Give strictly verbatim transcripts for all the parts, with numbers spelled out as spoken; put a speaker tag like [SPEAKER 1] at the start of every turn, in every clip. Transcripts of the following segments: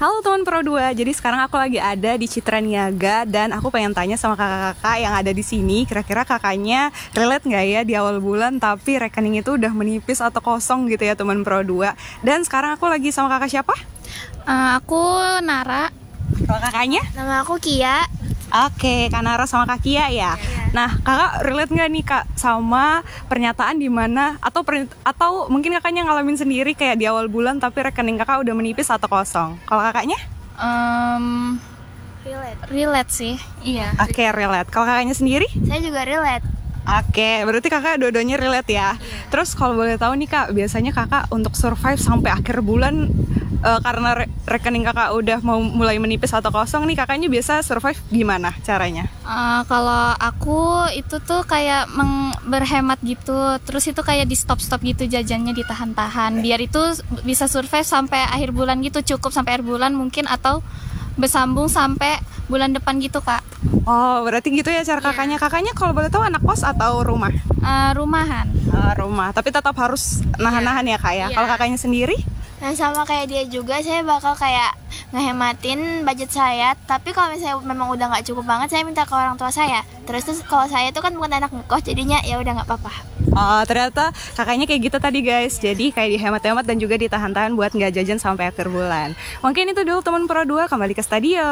[SPEAKER 1] Halo teman Pro dua, jadi sekarang aku lagi ada di Citra Niaga dan aku pengen tanya sama kakak-kakak yang ada di sini, kira-kira kakaknya relate nggak ya di awal bulan tapi rekening itu udah menipis atau kosong gitu ya teman Pro dua. Dan sekarang aku lagi sama kakak siapa?
[SPEAKER 2] Uh, aku Nara.
[SPEAKER 1] Kalau kakaknya?
[SPEAKER 2] Nama aku Kia.
[SPEAKER 1] Oke, Kak Nara sama Kak Kia ya.
[SPEAKER 2] Iya.
[SPEAKER 1] Nah, kakak relate nggak nih kak sama pernyataan di mana atau per, atau mungkin kakaknya ngalamin sendiri kayak di awal bulan tapi rekening kakak udah menipis atau kosong? Kalau kakaknya?
[SPEAKER 2] Um, relate. Relate sih. Iya.
[SPEAKER 1] Oke, relate. Kalau kakaknya sendiri?
[SPEAKER 2] Saya juga relate.
[SPEAKER 1] Oke, berarti kakak dua-duanya relate ya. Terus kalau boleh tahu nih kak, biasanya kakak untuk survive sampai akhir bulan uh, karena re- rekening kakak udah mau mulai menipis atau kosong nih, kakaknya biasa survive gimana caranya?
[SPEAKER 2] Uh, kalau aku itu tuh kayak meng- berhemat gitu. Terus itu kayak di stop-stop gitu jajannya ditahan-tahan. Biar itu bisa survive sampai akhir bulan gitu, cukup sampai akhir bulan mungkin atau bersambung sampai bulan depan gitu kak.
[SPEAKER 1] Oh, berarti gitu ya cara kakaknya. Kakaknya kalau boleh tahu anak kos atau rumah?
[SPEAKER 2] Uh, rumahan.
[SPEAKER 1] Uh, rumah, tapi tetap harus nahan-nahan ya kak ya.
[SPEAKER 2] Iya.
[SPEAKER 1] Kalau kakaknya sendiri?
[SPEAKER 3] Nah sama kayak dia juga, saya bakal kayak ngehematin budget saya. Tapi kalau misalnya memang udah nggak cukup banget, saya minta ke orang tua saya. Terus tuh kalau saya itu kan bukan anak ngekos, jadinya ya udah nggak apa-apa.
[SPEAKER 1] Oh, ternyata kakaknya kayak gitu tadi guys. Jadi kayak dihemat-hemat dan juga ditahan-tahan buat nggak jajan sampai akhir bulan. Mungkin itu dulu teman Pro dua, kembali ke studio.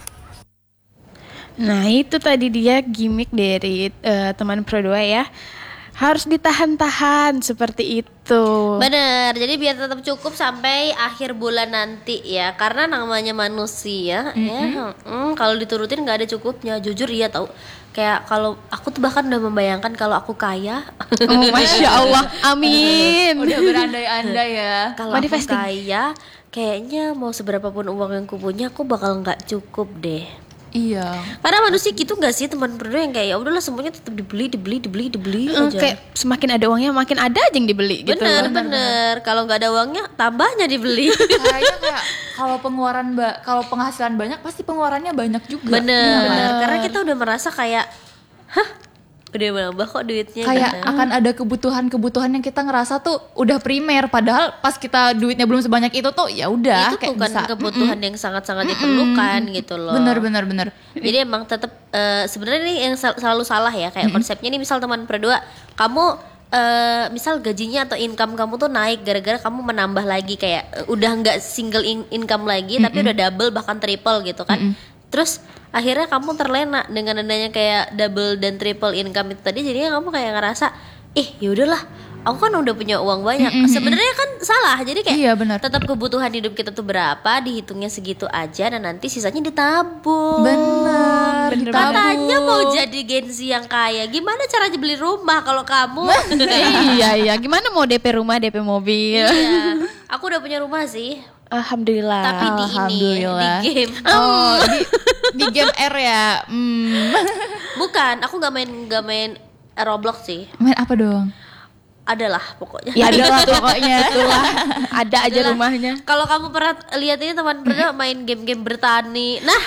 [SPEAKER 4] Nah itu tadi dia gimmick dari uh, teman Pro dua ya. Harus ditahan-tahan seperti itu.
[SPEAKER 5] Bener, jadi biar tetap cukup sampai akhir bulan nanti ya. Karena namanya manusia, mm-hmm. ya, mm, kalau diturutin nggak ada cukupnya. Jujur iya tau. Kayak kalau aku tuh bahkan udah membayangkan kalau aku kaya.
[SPEAKER 4] Oh, Masya Allah, amin.
[SPEAKER 6] Udah berandai-andai ya.
[SPEAKER 5] Kalau aku kaya, kayaknya mau seberapa pun uang yang kupunya, aku bakal nggak cukup deh.
[SPEAKER 6] Iya.
[SPEAKER 5] Karena manusia gitu nggak sih teman berdua yang kayak ya udahlah semuanya tetap dibeli, dibeli, dibeli, dibeli
[SPEAKER 4] Mm,
[SPEAKER 5] aja.
[SPEAKER 4] Kayak semakin ada uangnya makin ada aja yang dibeli gitu.
[SPEAKER 5] Bener bener. Kalau nggak ada uangnya tambahnya dibeli.
[SPEAKER 6] Kayaknya kayak kalau pengeluaran ba- kalau penghasilan banyak pasti pengeluarannya banyak juga.
[SPEAKER 5] Bener.
[SPEAKER 4] Bener.
[SPEAKER 5] Karena kita udah merasa kayak, hah, gede banget kok duitnya.
[SPEAKER 6] Kayak
[SPEAKER 5] gitu.
[SPEAKER 6] akan ada kebutuhan-kebutuhan yang kita ngerasa tuh udah primer, padahal pas kita duitnya belum sebanyak itu tuh ya udah
[SPEAKER 5] itu
[SPEAKER 6] kayak
[SPEAKER 5] bukan
[SPEAKER 6] bisa.
[SPEAKER 5] kebutuhan yang sangat-sangat diperlukan gitu loh.
[SPEAKER 6] Bener bener bener.
[SPEAKER 5] Jadi emang tetap uh, sebenarnya nih yang sel- selalu salah ya kayak konsepnya nih, misal teman berdua kamu uh, misal gajinya atau income kamu tuh naik gara-gara kamu menambah lagi kayak uh, udah nggak single in- income lagi tapi udah double bahkan triple gitu kan. Terus akhirnya kamu terlena dengan adanya kayak double dan triple income itu tadi, jadinya kamu kayak ngerasa ih yaudahlah aku kan udah punya uang banyak. Mm-hmm. Sebenarnya kan salah. Jadi kayak
[SPEAKER 6] iya, benar.
[SPEAKER 5] tetap kebutuhan hidup kita tuh berapa, dihitungnya segitu aja dan nanti sisanya ditabung.
[SPEAKER 6] Bener,
[SPEAKER 5] Katanya mau jadi Gen Z yang kaya. Gimana caranya beli rumah kalau kamu?
[SPEAKER 4] Iya iya, gimana mau D P rumah, D P mobil?
[SPEAKER 5] Iya. Aku udah punya rumah sih.
[SPEAKER 4] Alhamdulillah.
[SPEAKER 5] Tapi di ini
[SPEAKER 6] Alhamdulillah.
[SPEAKER 5] di game.
[SPEAKER 6] Oh, di, di game R ya. Hmm.
[SPEAKER 5] Bukan, aku nggak main nggak main Roblox sih.
[SPEAKER 6] Main apa dong?
[SPEAKER 5] Adalah pokoknya.
[SPEAKER 4] Ya ada lah pokoknya. Itulah. Ada aja
[SPEAKER 5] Adalah.
[SPEAKER 4] rumahnya.
[SPEAKER 5] Kalau kamu pernah lihat ini teman berdua main game-game bertani. Nah,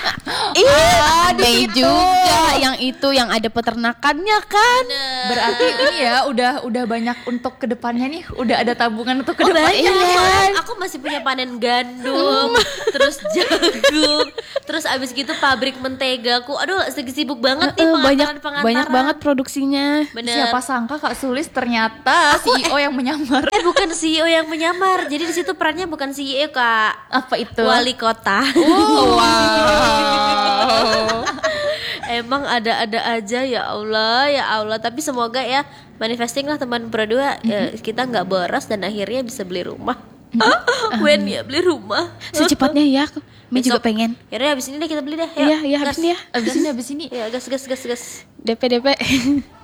[SPEAKER 4] Iya, ada juga yang itu yang ada peternakannya kan.
[SPEAKER 6] Berarti ini ya udah udah banyak untuk kedepannya nih, udah ada tabungan untuk kedepannya.
[SPEAKER 5] iya. Aku masih punya panen gandum, terus jagung, terus abis gitu pabrik mentega. Aku aduh sibuk banget nih
[SPEAKER 4] Eh, banyak
[SPEAKER 5] pengantaran-pengantaran.
[SPEAKER 4] banyak banget produksinya.
[SPEAKER 5] Bener.
[SPEAKER 6] Siapa sangka Kak Sulis ternyata C E O yang menyamar.
[SPEAKER 5] Eh bukan C E O yang menyamar. Jadi di situ perannya bukan C E O Kak.
[SPEAKER 6] Apa itu?
[SPEAKER 5] Wali kota.
[SPEAKER 4] Wow.
[SPEAKER 5] Emang ada-ada aja ya Allah, ya Allah. Tapi semoga ya manifesting lah teman berdua, ya, kita nggak boros dan akhirnya bisa beli rumah. When ya beli rumah.
[SPEAKER 4] Secepatnya ya. Min juga
[SPEAKER 5] Besok.
[SPEAKER 4] pengen.
[SPEAKER 5] Yaudah habis ini deh kita beli deh. Yuk,
[SPEAKER 4] Iya, iya habis
[SPEAKER 5] gas.
[SPEAKER 4] ini ya.
[SPEAKER 6] Abis ini abis ini.
[SPEAKER 5] Ya gas gas gas gas.
[SPEAKER 4] D P D P.